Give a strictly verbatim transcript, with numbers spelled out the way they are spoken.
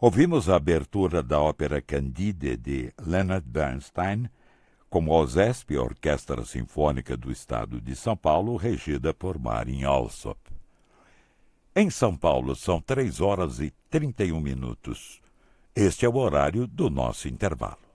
Ouvimos a abertura da ópera Candide, de Leonard Bernstein, com a OSESP, Orquestra Sinfônica do Estado de São Paulo, regida por Marin Alsop. Em São Paulo são três horas e trinta e um minutos. Este é o horário do nosso intervalo.